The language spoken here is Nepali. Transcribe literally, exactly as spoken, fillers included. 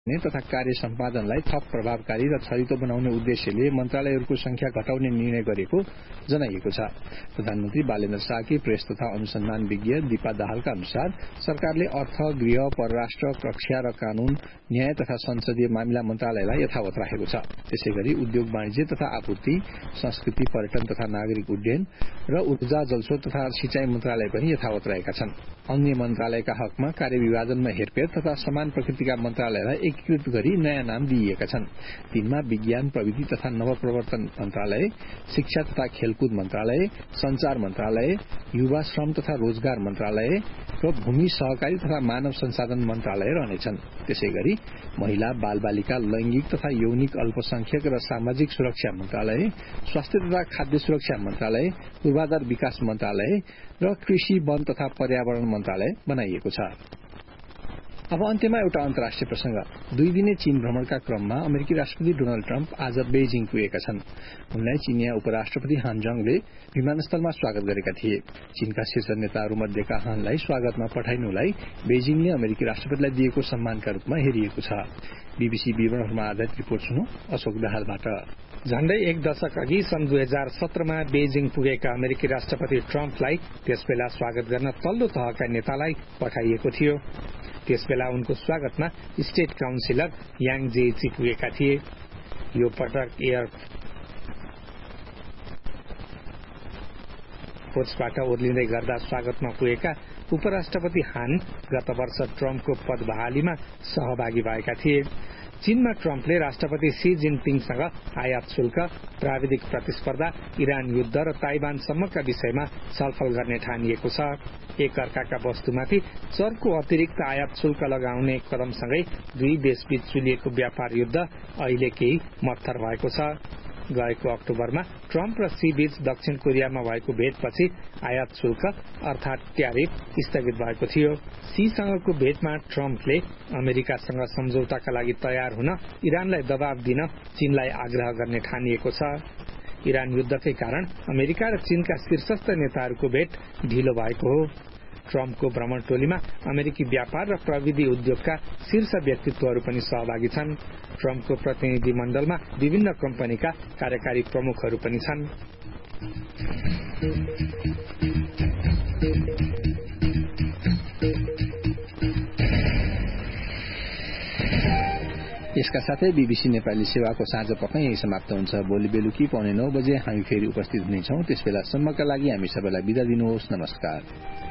तथा कार्य सम्पादनलाई थप प्रभावकारी र छरितो बनाउने उद्देश्यले मन्त्रालयहरूको संख्या घटाउने निर्णय गरेको जनाइएको छ। प्रधानमन्त्री बालेन्द्र शाहकी प्रेस तथा अनुसन्धान विज्ञ दीपा दाहालका अनुसार सरकारले अर्थ, गृह, परराष्ट्र, रक्षा र कानून, न्याय तथा संसदीय मामिला मन्त्रालयलाई यथावत राखेको छ। त्यसैगरी उद्योग वाणिज्य तथा आपूर्ति, संस्कृति, पर्यटन तथा नागरिक उड्डयन र ऊर्जा, जलस्रोत तथा सिंचाई मन्त्रालय पनि यथावत रहेका छन्। अन्य मन्त्रालयका हकमा कार्यविभाजनमा हेरफेर तथा समान प्रकृतिका मन्त्रालयलाई एकीकृत गरी नयाँ नाम दिइएका छन्। तिनमा विज्ञान, प्रविधि तथा नवप्रवर्तन मन्त्रालय, शिक्षा तथा खेलकुद मन्त्रालय, संचार मन्त्रालय, युवा श्रम तथा रोजगार मन्त्रालय र भूमि सहकारी तथा मानव संसाधन मन्त्रालय रहनेछन्। त्यसैगरी महिला, बालबालिका, लैंगिक तथा यौनिक अल्पसंख्यक र सामाजिक सुरक्षा मन्त्रालय, स्वास्थ्य तथा खाद्य सुरक्षा मन्त्रालय, पूर्वाधार विकास मन्त्रालय र कृषि, वन तथा पर्यावरण मन्त्रालय बनाइएको छ। अब अन्त्यमा एउटा अन्तर्राष्ट्रिय प्रसंग। दुई दिने चीन भ्रमणका क्रममा अमेरिकी राष्ट्रपति डोनाल्ड ट्रम्प आज बेजिङ पुगेका छन्। उनलाई चीनिया उपराष्ट्रपति हान जङले विमानस्थलमा स्वागत गरेका थिए। चीनका शीर्ष नेताहरूमध्येका हानलाई स्वागतमा पठाइनुलाई बेजिङले अमेरिकी राष्ट्रपतिलाई दिएको सम्मानका रूपमा हेरिएको छ। बीबीसी विवरणहरूमा आधारित रिपोर्ट सुनौ अशोक दाहालबाट। झण्डै एक दशक अघि सन् दुई हजार सत्रमा बेजिङ पुगेका अमेरिकी राष्ट्रपति ट्रम्पलाई त्यसबेला स्वागत गर्न तल्लो तहका नेतालाई पठाइएको थियो। त्यसबेला उनको स्वागतमा स्टेट काउन्सिलर याङ जेची पुगेका थिए। यो पटक एयर फोर्सबाट ओर्लिँदै गर्दा स्वागतमा पुगेका उपराष्ट्रपति हान गत वर्ष ट्रम्पको पद बहालीमा सहभागी भएका थिए। चीनमा ट्रम्पले राष्ट्रपति सी जिनपिङसँग आयात शुल्क, प्राविधिक प्रतिस्पर्धा, इरान युद्ध र ताइवानसम्मका विषयमा छलफल गर्ने ठानिएको छ। एक अर्काका वस्तुमाथि चर्को अतिरिक्त आयात शुल्क लगाउने कदमसँगै दुई देशबीच चुलिएको व्यापार युद्ध अहिले केही मत्थर भएको छ। गएको अक्टोबरमा ट्रम्प र सी बीच दक्षिण कोरियामा भएको भेटपछि आयात शुल्क अर्थात ट्यारिफ स्थगित भएको थियो। सीसँगको भेटमा ट्रम्पले अमेरिकासँग सम्झौताका लागि तयार हुन इरानलाई दबाव दिन चीनलाई आग्रह गर्ने ठानिएको छ। इरान युद्धकै कारण अमेरिका र चीनका शीर्षस्थ नेताहरूको भेट ढिलो भएको हो। ट्रम्पको भ्रमण टोलीमा अमेरिकी व्यापार र प्रविधि उद्योगका शीर्ष व्यक्तित्वहरू पनि सहभागी छन्। ट्रम्पको प्रतिनिधि मण्डलमा विभिन्न कम्पनीका कार्यकारी प्रमुखहरू पनि छन्। यसका साथै बीबीसी नेपाली सेवाको साँझ पख यही समाप्त हुन्छ। भोलि बेलुकी पौने नौ बजे हामी फेरि उपस्थित हुनेछौं। त्यसबेलासम्मका लागि हामी सबैलाई बिदा दिनुहोस्। नमस्कार।